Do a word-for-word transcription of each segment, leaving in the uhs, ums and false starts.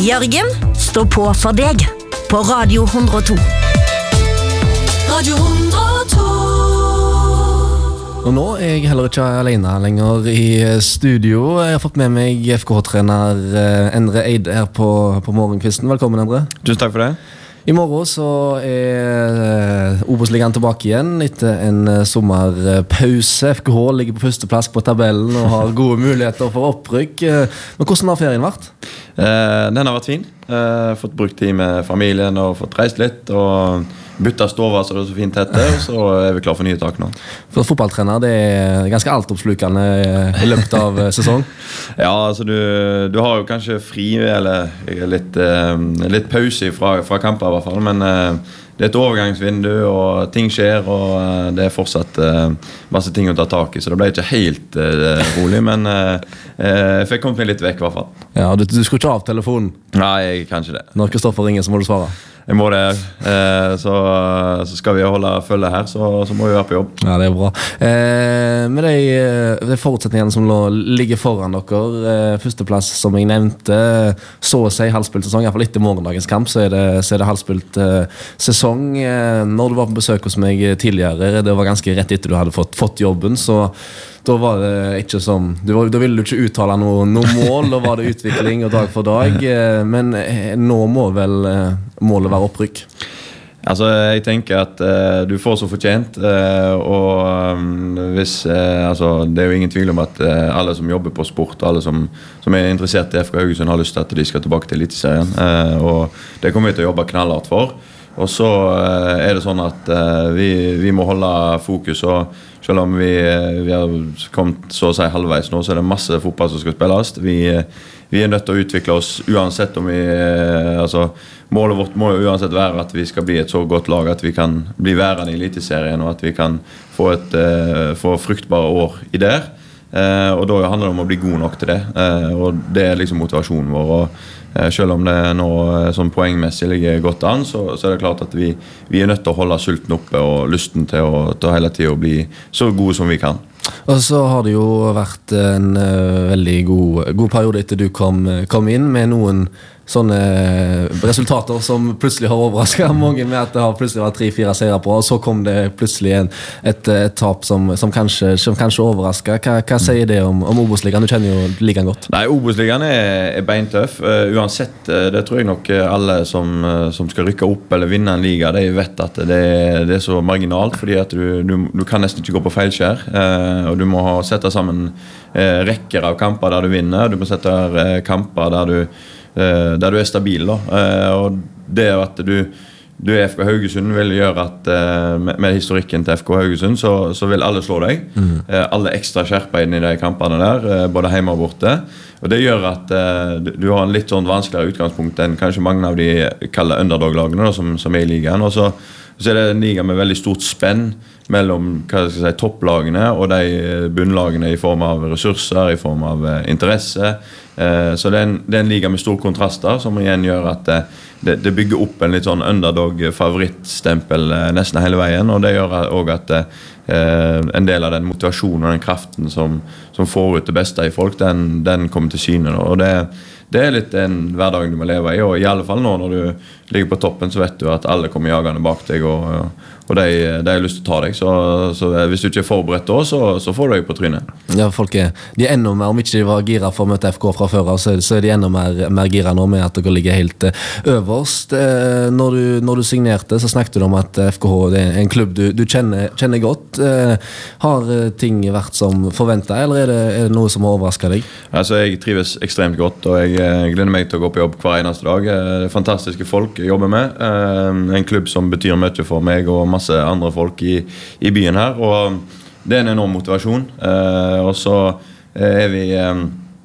Jørgen står på for deg på Radio hundre og to. Radio hundre og to. Og nå er jeg heller ikke alene lenger i studio. Jeg har fått med meg F K H-trener Endre Eide her på, på morgenkvisten. Velkommen, Endre. Tusen takk for det. I morgen så er Obos-ligaen tilbake igjen etter en sommerpause. F K H ligger på første plass på tabellen og har gode muligheter for opprykk. Men hvordan har ferien vært? Eh, den har vært fin. Eh, fått brukt tid med familien og fått reist litt og bytta stova så det er så fint heter, og så er vi klar for nye tak nå. For fotballtrener, det er ganske altoppslukende i løpet av sesong. Ja, altså du, du har jo kanskje fri, eller litt, litt pause fra, fra kamper i hvert fall, men det er et overgangsvindu, og ting skjer, og det er fortsatt masse ting å ta tak i, så det ble ikke helt rolig, men jeg fikk kommet meg litt vekk i hvert fall. Ja, du, du skulle ikke av telefonen? Nei, jeg kan ikke det. Når Kristoffer ringer, så må du svare. Jeg må det, eh, så, så skal vi holde følge her, så, så må vi være på jobb. Ja, det er bra. Eh, med de, de forutsetningene som ligger foran dere, eh, førsteplass som jeg nevnte, så å si halvspilt sesong, i hvert fall etter morgendagens kamp, så er det, så er det halvspilt eh, sesong. Eh, når du var på besøk hos meg tidligere, det var ganske rett etter du hadde fått, fått jobben, så da var det ikke som, da ville du ikke uttale noe, noe mål, da var det utvikling og dag for dag, men nå må vel målet være opprykk? Altså, jeg tenker at uh, du får så fortjent, uh, og um, hvis, uh, altså, det er jo ingen tvil om at uh, alle som jobber på sport, alle som, som er interessert i F K Haugesund har lyst til at de skal tilbake til Eliteserien, uh, og det kommer vi til å jobbe knallhardt for. Og så uh, er det sånn at uh, vi, vi må holde fokus, og selv om vi, vi har kommet så å si halvveis nå, så er det masse fotball som skal spilles. Vi, vi er nødt til å utvikle oss uansett om vi, altså målet vårt må jo uansett være at vi skal bli et så godt lag at vi kan bli værende i Eliteserien, og at vi kan få et uh, få fruktbare år i der. Uh, og da handler det om å bli god nok til det, uh, og det er liksom motivasjonen vår, og selv om det nå sånn poengmessig ligger godt an, så, så er det klart at vi, vi er nødt til å holde sulten oppe og lysten til å, til å hele tiden bli så gode som vi kan. Og så har det jo vært en uh, veldig god, god periode etter du kom, kom inn med noen sånne resultater som plutselig har overrasket mange med at det har plutselig vært tre-fire seire på, og så kom det plutselig en, et, et tap som, som, kanskje, som kanskje overrasket. Hva, hva sier det om, om Obos-ligaen? Du kjenner jo ligaen godt. Nei, Obos-ligaen er, er beintøff. Uh, uansett, uh, det tror jeg nok alle som, uh, som skal rykke opp eller vinne en liga, de vet at det, det er så marginalt, fordi at du, du, du kan nesten ikke gå på feilskjær, uh, og du må ha, sette sammen uh, rekker av kamper der du vinner, du må sette uh, kamper der du Uh, der du er stabil da. Uh, og det at du, du er F K Haugesund vil gjøre at uh, med, med historikken til F K Haugesund så, så vil alle slå deg. Mm. Uh, alle ekstra skjerper inn i de kampene der, uh, både hjemme og borte. Og det gjør at uh, du, du har en litt sånn vanskeligere utgangspunkt enn kanskje mange av de kalde underdog-lagene da, som, som er i ligaen. Og så, så er det en liga med veldig stort spenn mellom hva skal jeg si, topplagene og de bunnlagene i form av ressurser, i form av uh, interesse. Uh, så det er, en, det er en liga med store kontraster som igjen gjør at uh, det, det bygger opp en litt sånn underdog-favorittstempel uh, nesten hele veien, og det gjør også at uh, en del av den motivasjonen og den kraften som, som får ut det beste i folk, den, den kommer til syne. Og det, det er litt en hverdag du må leve i, og i alle fall nå når du ligger på toppen så vet du at alle kommer jagende bak deg, og, og de, de har lyst til å ta deg, så, så hvis du ikke er forberedt da, så, så får du deg på trynet. Ja, folk er, de er enda mer, om ikke de var gira for å møte F K fra før, så, så er de enda mer, mer gira nå med at dere ligger helt uh, øverst. Uh, når, du, når du signerte, så snakket du om at F K H det er en klubb du, du kjenner, kjenner godt. Uh, har ting vært som forventet, eller er det, er det noe som har overrasket deg? Altså, jeg trives ekstremt godt, og jeg uh, gleder meg til å gå på jobb hver eneste dag. Uh, det er fantastiske folk jeg jobber med. Uh, en klubb som betyr mye for meg og masse andre folk i, i byen her, og det er en enorm motivasjon. Uh, og så er vi um,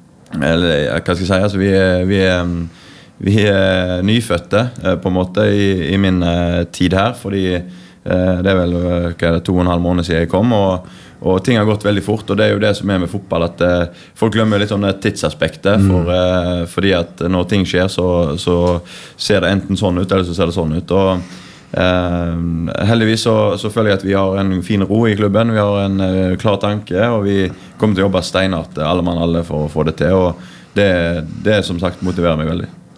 eller hva skal jeg si, altså vi er, vi er, vi er nyfødte uh, på en måte i, i min uh, tid her, fordi uh, det er vel hva er det, to og en halv måned siden jeg kom, og, og ting har gått veldig fort, og det er jo det som er med fotball, at uh, folk glemmer litt om det tidsaspektet, for, uh, fordi at når ting skjer så, så ser det enten sånn ut, eller så ser det sånn ut, og Uh, heldigvis så, så føler jeg at vi har en fin ro i klubben, vi har en uh, klar tanke, og vi kommer til å jobbe steinhardt alle mann alle for å få det til, og det, det som sagt motiverer meg veldig.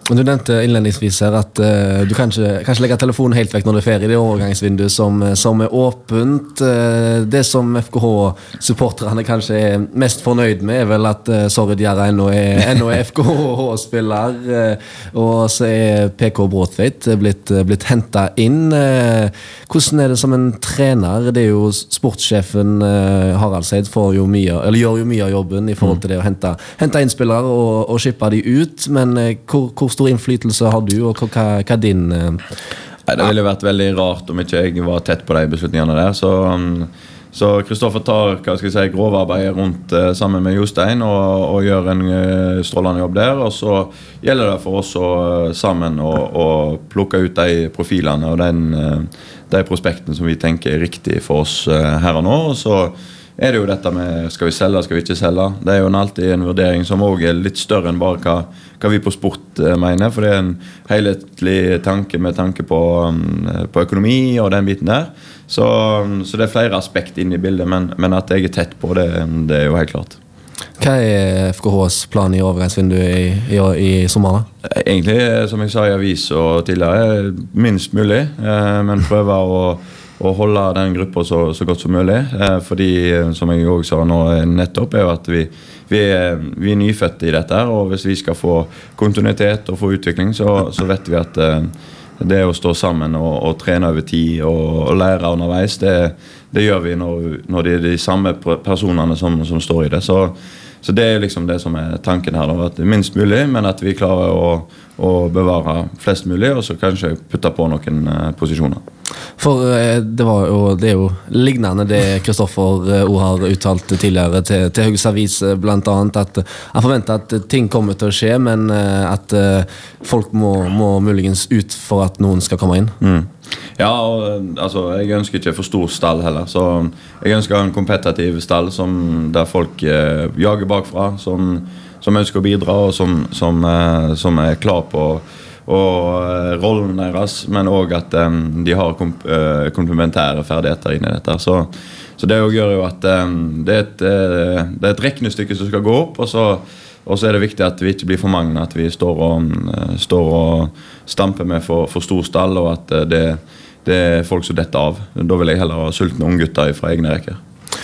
Du nevnte innledningsvis her at uh, du kan ikke, kan ikke legge telefonen helt vekk når det er ferie. Det er overgangsvindu som, som er åpent. Uh, det som F K H-supporterne kanskje er mest fornøyd med, er vel at uh, Sorry Diarra ennå er, ennå er F K H-spiller, uh, og så er P K Bråtveit blitt, blitt hentet inn. Uh, hvordan er det som en trener? Det er jo sportssjefen uh, Harald Seid får jo mye, eller gjør jo mye av jobben i forhold til det å hente, hente inn spillere og, og skippe de ut, men uh, hvor, hvor stor innflytelse har du, og hva, hva er din... Uh... Nei, det ville vært veldig rart om ikke jeg var tett på de beslutningene der, så... Um, så Kristoffer tar, hva skal jeg si, grovarbeidet rundt uh, sammen med Jostein og, og gjør en uh, strålende jobb der, og så gjelder det for oss å uh, sammen og, og plukke ut de profilene og den, uh, de prospektene som vi tenker er riktig for oss uh, her og nå, og så er det jo dette med skal vi selge, skal vi ikke selge. Det er jo alltid en vurdering som også er litt større enn bare hva, hva vi på sport uh, mener, for det er en helhetlig tanke med tanke på, um, på økonomi og den biten der. Så, så det er flere aspekter inne i bildet, men, men at jeg er tett på det, det er jo helt klart. Hva er F K H's plan i overgangsvinduet i, i, i sommeren? Egentlig, som jeg sa i avis og tidligere, minst mulig, eh, men prøve å, å holde den gruppa så, så godt som mulig. Eh, fordi, som jeg også sa nå nettopp, er jo at vi, vi, er, vi er nyfødte i dette, og hvis vi skal få kontinuitet og få utvikling, så, så vet vi at eh, det å stå sammen og, og trene over tid og, og lære underveis, det, det gjør vi når, når det er de samme personene som, som står i det. Så, så det er liksom det som er tanken her, da, at det er minst mulig, men at vi klarer å, å bevare flest mulig, og så kanskje putte på noen uh, posisjoner. For det, var jo, det er jo lignende det Kristoffer uh, har uttalt tidligere til, til Hauges Avis, blant annet, at han forventer at ting kommer til å skje, men uh, at uh, folk må, må muligens ut for at noen skal komme inn. Mm. Ja, og altså, jeg ønsker ikke for stor stall heller, så jeg ønsker en kompetitiv stall som, der folk eh, jager bakfra, som, som ønsker å bidra, og som, som, eh, som er klar på og, eh, rollen deres, men også at eh, de har komp eh, komplementære ferdigheter inn i dette. Så, så det gjør jo at eh, det, er et, eh, det er et regnestykke som skal gå opp, og så Og så er det viktig at vi ikke blir for mange, at vi står og, uh, står og stamper med for, for stor stall, og at uh, det, det er folk som detter av. Da vil jeg heller ha sultne unggutter fra egne rekker.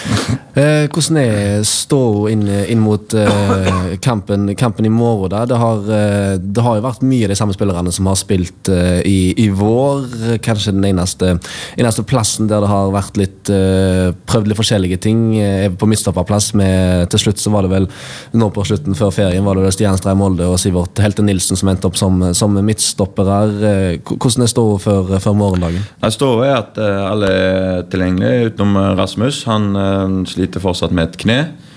Eh, hvordan er stå inn, inn mot eh, kampen, kampen i morgen da? Det har, eh, det har jo vært mye av de samme spillerne som har spilt eh, i, i vår. Kanskje den eneste, eneste plassen der det har vært litt eh, prøvd litt forskjellige ting er på midtstopperplass. Med, til slutt så var det vel nå på slutten før ferien var det Stian Strei Molde og Sivert Helte Nilsen som endte opp som, som midtstoppere. Hvordan er stå før, før morgendagen? Jeg står ved at uh, alle er tilgjengelige utenom Rasmus. Han uh, sliter fortsatt med et kne.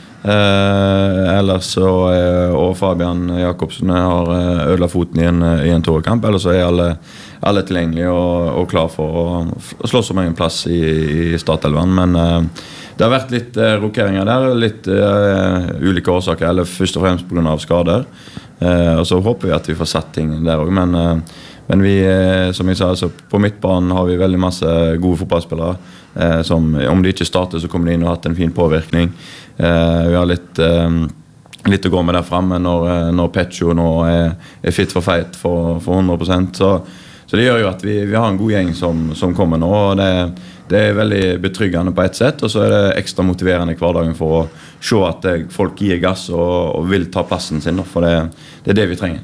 Uh, ellers så uh, og Fabian Jakobsen har uh, ødelagt foten i en, uh, i en toerkamp. Ellers så er alle, alle tilgjengelige og, og klar for å, å slåss om en plass i, i startelveren. Men uh, det har vært litt uh, rokeringer der, litt uh, ulike årsaker, eller først og fremst på grunn av skader. Uh, og så håper vi at vi får satt ting der også, men uh, Men vi, som jeg sa, altså, på midtbanen har vi veldig masse gode fotballspillere eh, som, om de ikke starter, så kommer de inn og har hatt en fin påvirkning. Eh, vi har litt, eh, litt å gå med der fremme når, når Petcho nå er, er fit for fight for, for hundre prosent. Så, så det gjør jo at vi, vi har en god gjeng som, som kommer nå, og det, det er veldig betryggende på et sett, og så er det ekstra motiverende i hverdagen for å se at det, folk gir gass og, og vil ta plassen sin, for det, det er det vi trenger.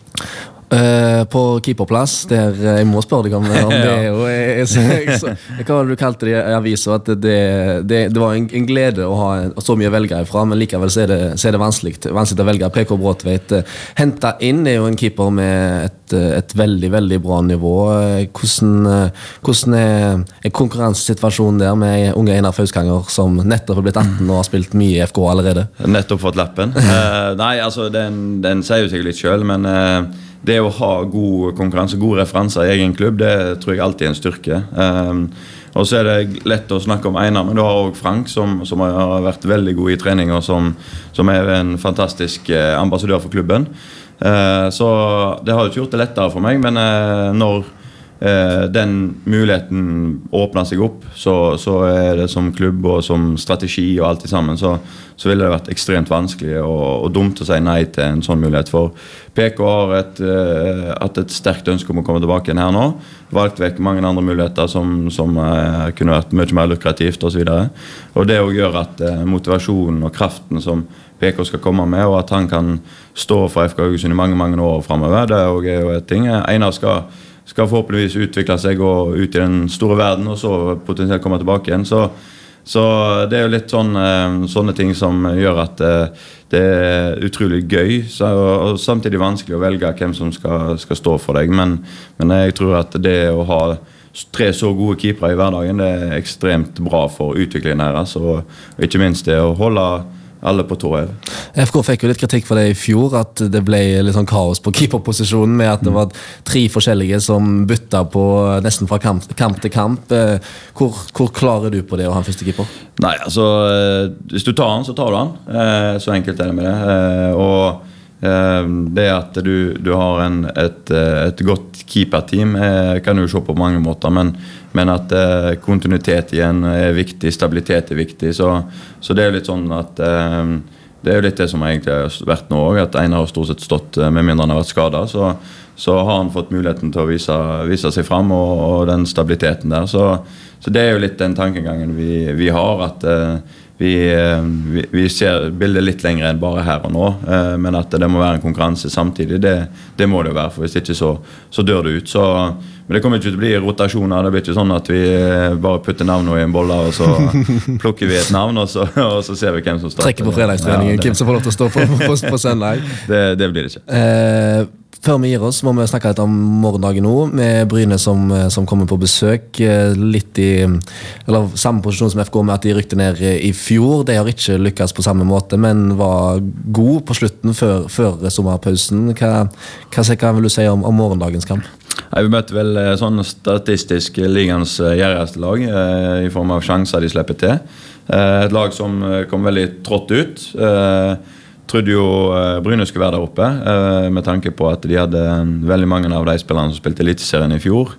Uh, på keeperplass, der jeg må spørre deg om, om det er jo jeg, jeg, jeg, hva var det du kalte det i avisen, at det, det, det var en, en glede å ha så mye å velge ifra, men likevel så er det, så er det vanskelig, vanskelig å velge. P K Bråtveit hentet inn er jo en keeper med et, et veldig, veldig bra nivå. Hvordan, hvordan er, er konkurransesituasjonen der med unge Einar Fauskanger som nettopp har blitt atten og har spilt mye i F K allerede? Nettopp fått lappen. uh, nei, altså den, den sier jo seg litt selv, men uh, det å ha god konkurranse, gode referanser i egen klubb, det tror jeg alltid er en styrke. Um, og så er det lett å snakke om Einar, men du har også Frank, som, som har vært veldig god i trening, og som, som er en fantastisk uh, ambassadør for klubben. Uh, så det har jo ikke gjort det lettere for meg, men uh, når eh, den muligheten åpner seg opp, så, så er det som klubb og som strategi og alt i sammen, så, så ville det vært ekstremt vanskelig og, og dumt å si nei til en sånn mulighet. For P K har et, eh, hatt et sterkt ønske om å komme tilbake igjen her nå, valgt vekk mange andre muligheter som, som eh, kunne vært mye mer lukrativt og så videre. Og det å gjøre at eh, motivasjonen og kraften som P K skal komme med, og at han kan stå for F K Haugesund i mange, mange år fremover, det er jo et ting. Einar skal, skal forhåpentligvis utvikle seg og ut i den store verden, og så potensielt komme tilbake igjen. Så, så det er jo litt sånn, sånne ting som gjør at det er utrolig gøy, så, og samtidig vanskelig å velge hvem som skal, skal stå for deg. Men, men jeg tror at det å ha tre så gode keepere i hverdagen, det er ekstremt bra for utviklingen deres, og, og ikke minst det å holde alle på tå. F K fikk jo litt kritikk for det i fjor, at det ble litt sånn kaos på keeperposisjonen, med at det var tre forskjellige som bytta på nesten fra kamp, kamp til kamp. Hvor, hvor klarer du på det å ha en første keeper? Nei, altså, hvis du tar han, så tar du han. Så enkelt er det med det. Og det at du, du har en, et, et godt keeperteam kan du se på mange måter, men, men at eh, kontinuitet igjen er viktig, stabilitet er viktig, så, så det er litt sånn at eh, det er jo litt det som egentlig har vært nå også, at Einar har stort sett stått med mindre han har vært skadet, så, så har han fått muligheten til å vise, vise seg frem, og, og den stabiliteten der, så, så det er jo litt den tankegangen vi, vi har, at eh, Vi, vi, vi ser bildet litt lenger enn bare her og nå, eh, men at det må være en konkurranse samtidig, det, det må det jo være, for hvis ikke så, så dør det ut. Så, men det kommer ikke til å bli rotasjoner, det blir ikke sånn at vi bare putter navnet i en bolle, og så plukker vi et navn, og så, og så ser vi hvem som starter. Trekker på fredagstreningen, ja, hvem som får lov til å stå på, på, på søndag. Det, det blir det ikke. Eh, Før vi gir oss, må vi snakke litt om morgendagen nå, med Bryne som, som kommer på besøk, litt i, eller samme posisjon som F K, med at de rykte ned i fjor. De har ikke lykkes på samme måte, men var god på slutten før, før sommerpausen. Hva, hva, hva vil du si om, om morgendagens kamp? Nei, vi møter vel sånn statistisk ligens gjerrigste lag, i form av sjanser de slipper til. Et lag som kom veldig trått ut. Trodde jo Bryne skulle være der oppe, med tanke på at de hadde veldig mange av de spillerne som spilte Eliteserien i fjor.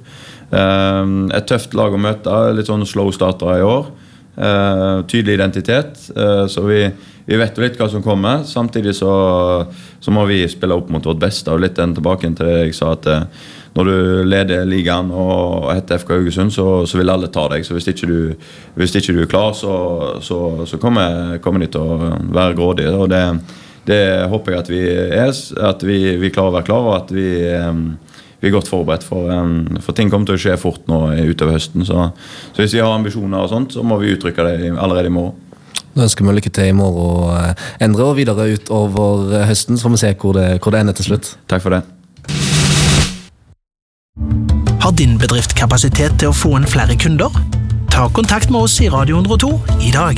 Et tøft lag å møte, litt sånn slow starter i år. Tydelig identitet, så vi, vi vet jo litt hva som kommer. Samtidig så, så må vi spille opp mot vårt beste, og litt den tilbake til det jeg sa, at når du leder ligaen og heter F K Haugesund, så, så vil alle ta deg. Så hvis ikke du, hvis ikke du er klar, så, så, så kommer, kommer de til å være grådige. Og det, det håper jeg at vi er, at vi, vi klarer å være klar, og at vi, vi er godt forberedt. For, for ting kommer til å skje fort nå utover høsten. Så, så hvis vi har ambisjoner og sånt, så må vi uttrykke det allerede i morgen. Nå ønsker vi lykke til i morgen, Endre, og videre ut over høsten, så får vi se hvor det, hvor det ender til slutt. Takk for det. Har din bedrift kapasitet til å få inn flere kunder? Ta kontakt med oss i Radio hundre og to i dag.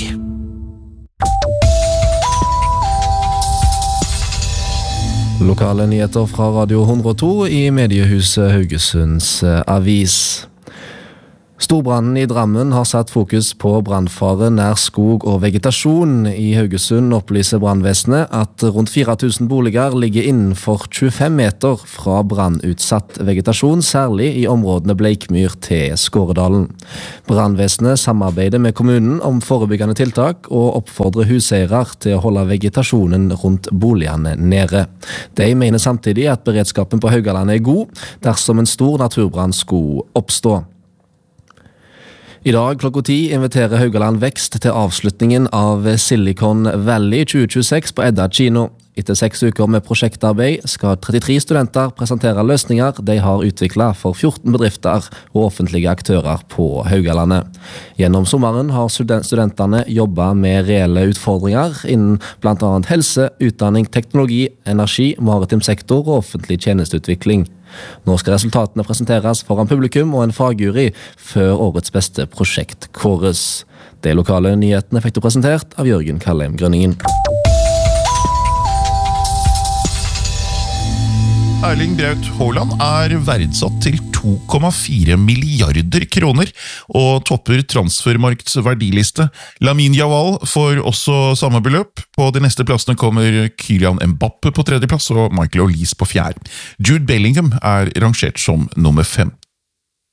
Lokale nyheter fra Radio hundre og to i mediehuset Haugesunds Avis. Storbrannen i Drammen har satt fokus på brannfare nær skog og vegetasjon. I Haugesund opplyser brannvesenet at rundt fire tusen boliger ligger innenfor tjuefem meter fra brannutsatt vegetasjon, særlig i områdene Bleikmyr til Skåredalen. Brannvesenet samarbeider med kommunen om forebyggende tiltak og oppfordrer huseiere til å holde vegetasjonen rundt boligene nede. De mener samtidig at beredskapen på Haugalandet er god dersom en stor naturbrann skulle oppstå. I dag klokka ti inviterer Haugaland Vekst til avslutningen av Silicon Valley tjue tjueseks på Edda kino. Etter seks uker med prosjektarbeid skal trettitre studenter presentere løsninger de har utviklet for fjorten bedrifter og offentlige aktører på Haugalandet. Gjennom sommeren har studentene jobbet med reelle utfordringer innen blant annet helse, utdanning, teknologi, energi, maritim sektor og offentlig tjenesteutvikling. Nå skal resultatene presenteres foran publikum og en fagjury før årets beste prosjekt kåres. De lokale nyhetene fikk du presentert av Jørgen Kallheim Grønningen. Erling Braut Haaland er verdsatt til to komma fire milliarder kroner og topper transfermarkts verdiliste. Lamine Yamal får også samme beløp. På de neste plassene kommer Kylian Mbappe på tredje plass og Michael Olise på fjerde. Jude Bellingham er rangert som nummer fem.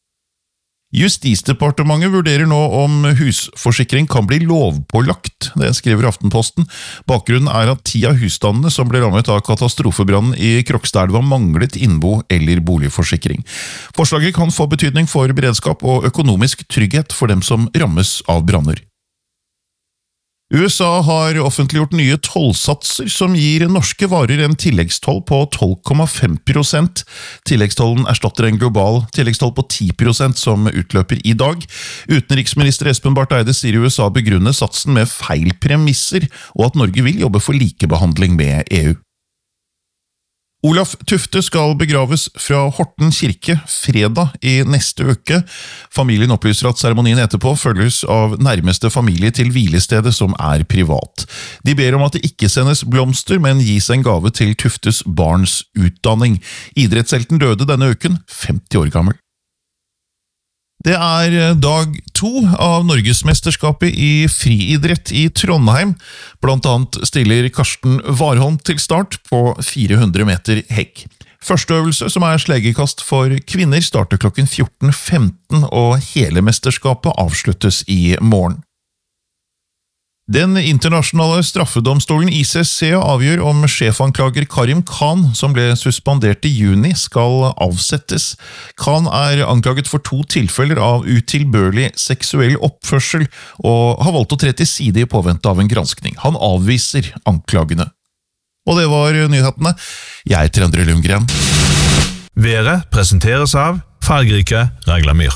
Justisdepartementet vurderer nå om husforsikring kan bli lovpålagt, det skriver Aftenposten. Bakgrunnen er at ti av husstandene som ble rammet av katastrofebrannen i Krokstadelva manglet innbo- eller boligforsikring. Forslaget kan få betydning for beredskap og økonomisk trygghet for dem som rammes av branner. U S A har offentliggjort nye tollsatser som gir norske varer en tilleggstoll på tolv komma fem prosent. Tilleggstollen erstatter en global tilleggstoll på ti prosent som utløper i dag. Utenriksminister Espen Barth Eide sier U S A begrunner satsen med feil premisser, og at Norge vil jobbe for likebehandling med E U. Olaf Tufte skal begraves fra Horten kirke fredag i neste uke. Familien opplyser at seremonien etterpå følges av nærmeste familie til hvilestedet som er privat. De ber om at det ikke sendes blomster, men gis en gave til Tuftes barns utdanning. Idrettshelten døde denne uken, femti år gammel. Det er dag to av Norgesmesterskapet i friidrett i Trondheim. Blant annet stiller Karsten Warholm til start på fire hundre meter hekk. Første øvelse, som er slegekast for kvinner, starter klokken fjorten femten, og hele mesterskapet avsluttes i morgen. Den internasjonale straffedomstolen I C C avgjør om sjefanklager Karim Khan, som ble suspendert i juni, skal avsettes. Khan er anklaget for to tilfeller av utilbørlig seksuell oppførsel, og har valgt å tre til side i påvente av en granskning. Han avviser anklagene. Og det var nyhetene. Jeg heter Endre Lundgren. Været presenteres av fargerike Raglamyr.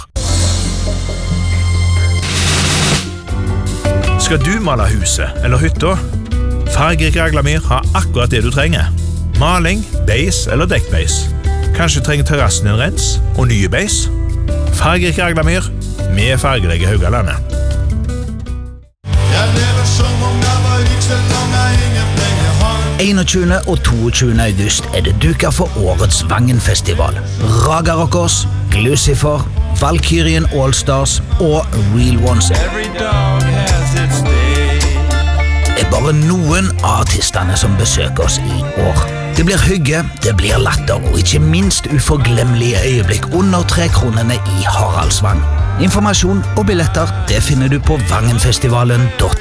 Skal du male huset eller hytta? Fargerik Raglamyr har akkurat det du trenger. Maling, beis eller dekkbeis. Kanskje trenger terrassen en rens og nye beis? Fargerik Raglamyr med fargerike Haugalandet. Jeg lever som om jeg var rik, selv om jeg ingen penger har. einogtjuende og toogtyvende august er det duka for årets Vangenfestival. Raga Rockers, Lucifer, Valkyrien Allstars og Real Ones er bare noen av artistene som besøker oss i år. Det blir hygge, det blir latter og ikke minst uforglemmelige øyeblikk under trekronene i Haraldsvang. Informasjon og billetter det finner du på vangenfestivalen punktum